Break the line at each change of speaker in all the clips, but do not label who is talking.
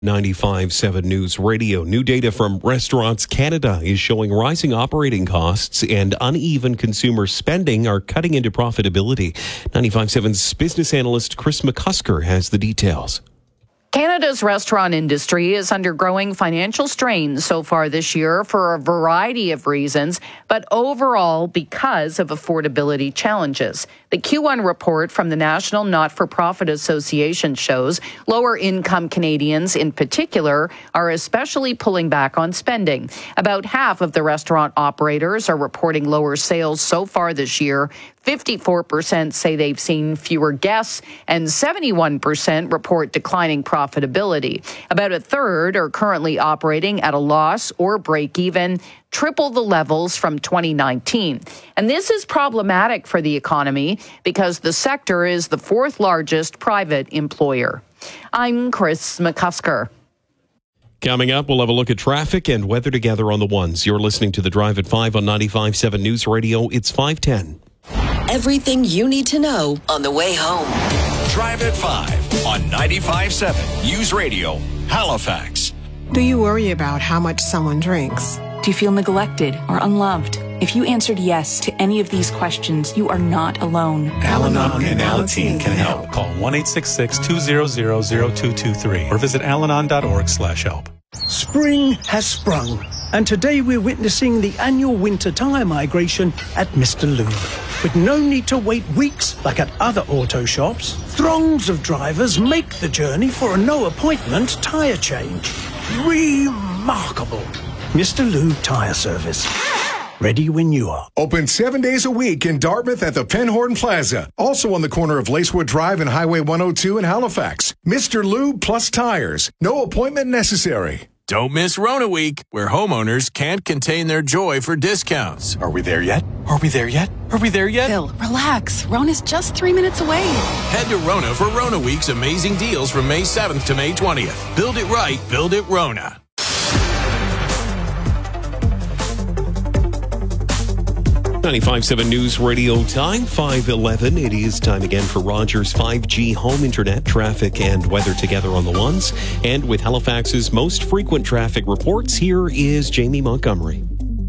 95.7 News Radio. New data from Restaurants Canada is showing rising operating costs and uneven consumer spending are cutting into profitability. 95.7's business analyst Chris McCusker has the details.
Canada's restaurant industry is undergoing financial strain so far this year for a variety of reasons, but overall because of affordability challenges. The Q1 report from the National Not-for-Profit Association shows lower income Canadians in particular are especially pulling back on spending. About half of the restaurant operators are reporting lower sales so far this year. 54% say they've seen fewer guests, and 71% report declining profitability. About a third are currently operating at a loss or break even, triple the levels from 2019. And this is problematic for the economy because the sector is the fourth largest private employer. I'm Chris McCusker.
Coming up, we'll have a look at traffic and weather together on the ones. You're listening to The Drive at 5 on 95.7 News Radio. It's 5:10.
Everything you need to know on the way home.
Drive at 5 on 95.7 News Radio, Halifax.
Do you worry about how much someone drinks?
Do you feel neglected or unloved? If you answered yes to any of these questions, you are not alone.
Al-Anon and Alateen can help. Call 1-866-200-0223 or visit alanon.org/help.
Spring has sprung, and today we're witnessing the annual winter tyre migration at Mr. Lube. With no need to wait weeks like at other auto shops, throngs of drivers make the journey for a no-appointment tyre change. Remarkable. Mr. Lube Tyre Service. Ready when you are.
Open 7 days a week in Dartmouth at the Penhorn Plaza. Also on the corner of Lacewood Drive and Highway 102 in Halifax. Mr. Lube plus tires. No appointment necessary.
Don't miss Rona Week, where homeowners can't contain their joy for discounts.
Are we there yet? Are we there yet? Are we there yet?
Phil, relax. Rona's just 3 minutes away.
Head to Rona for Rona Week's amazing deals from May 7th to May 20th. Build it right, build it Rona.
95.7 News Radio time, 5:11. It is time again for Rogers 5G home internet traffic and weather together on the ones. And with Halifax's most frequent traffic reports, here is Jamie Montgomery.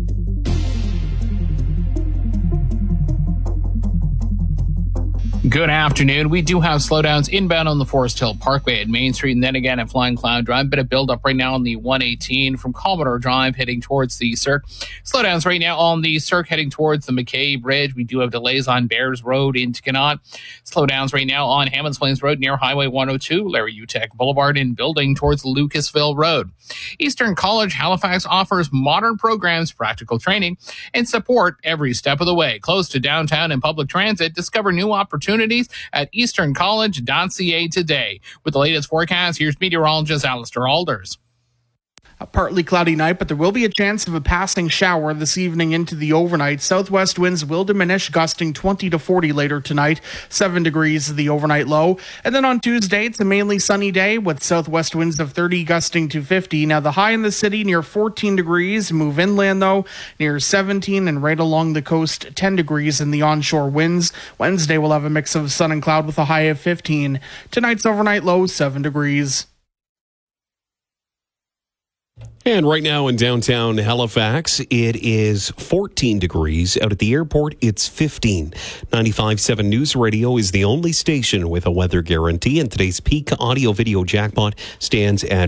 Good afternoon. We do have slowdowns inbound on the Forest Hill Parkway at Main Street and then again at Flying Cloud Drive. Bit of build-up right now on the 118 from Commodore Drive heading towards the Cirque. Slowdowns right now on the Cirque heading towards the McKay Bridge. We do have delays on Bears Road into Connaught. Slowdowns right now on Hammonds Plains Road near Highway 102, Larry Utek Boulevard and building towards Lucasville Road. Eastern College Halifax offers modern programs, practical training, and support every step of the way. Close to downtown and public transit, discover new opportunities at easterncollege.ca today. With the latest forecast, here's meteorologist Alistair Alders.
A partly cloudy night, but there will be a chance of a passing shower this evening into the overnight. Southwest winds will diminish, gusting 20 to 40 later tonight. 7 degrees is the overnight low. And then on Tuesday, it's a mainly sunny day with southwest winds of 30 gusting to 50. Now the high in the city near 14 degrees. Move inland though near 17, and right along the coast 10 degrees in the onshore winds. Wednesday will have a mix of sun and cloud with a high of 15. Tonight's overnight low 7 degrees.
And right now in downtown Halifax, it is 14 degrees. Out at the airport, it's 15. 95.7 News Radio is the only station with a weather guarantee, and today's peak audio-video jackpot stands at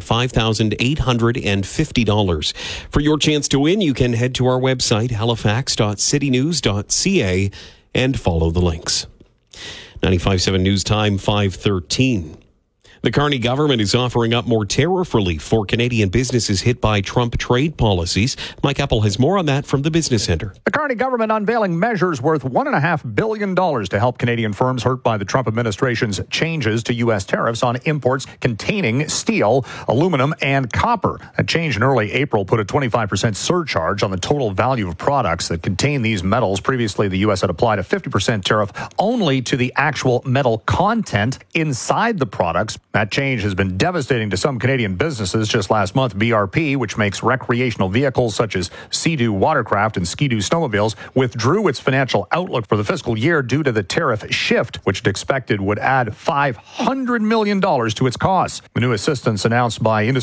$5,850. For your chance to win, you can head to our website, halifax.citynews.ca, and follow the links. 95.7 News Time, 5:13. The Carney government is offering up more tariff relief for Canadian businesses hit by Trump trade policies. Mike Apple has more on that from the Business Center.
The Carney government unveiling measures worth $1.5 billion to help Canadian firms hurt by the Trump administration's changes to U.S. tariffs on imports containing steel, aluminum, and copper. A change in early April put a 25% surcharge on the total value of products that contain these metals. Previously, the U.S. had applied a 50% tariff only to the actual metal content inside the products. That change has been devastating to some Canadian businesses. Just last month, BRP, which makes recreational vehicles such as Sea-Doo watercraft and Ski-Doo snowmobiles, withdrew its financial outlook for the fiscal year due to the tariff shift, which it expected would add $500 million to its costs. The new assistance announced by industry